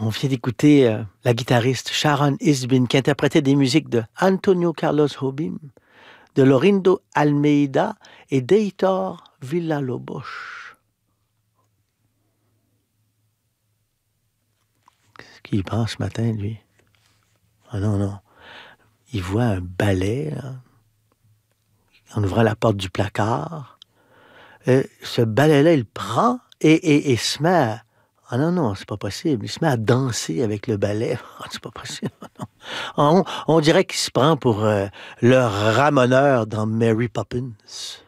On vient d'écouter la guitariste Sharon Isbin qui interprétait des musiques de Antonio Carlos Jobim, de Laurindo Almeida et d'Heitor Villa-Lobos. Qu'est-ce qu'il pense ce matin, lui? Ah non, non. Il voit un balai, là, en ouvrant la porte du placard. Ce balai-là, il prend et se met à... Ah non, non, c'est pas possible. Il se met à danser avec le balai. Ah, c'est pas possible. Non. On dirait qu'il se prend pour le ramoneur dans Mary Poppins.